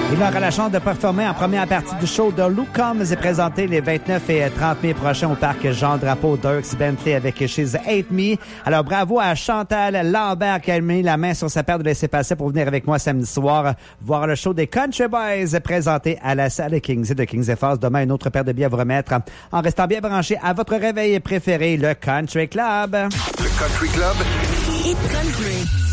Il aura la chance de performer en première partie du show de Luke Combs est présenté les 29 et 30 mai prochains au parc Jean-Drapeau Dirks Bentley avec She's Hate Me. Alors bravo à Chantal Lambert qui a mis la main sur sa paire de laisser-passer pour venir avec moi samedi soir voir le show des Country Boys présenté à la salle Kings de Kings FS. Demain, une autre paire de billets à vous remettre en restant bien branché à votre réveil préféré, le Country Club. Le Country Club. Hit Country.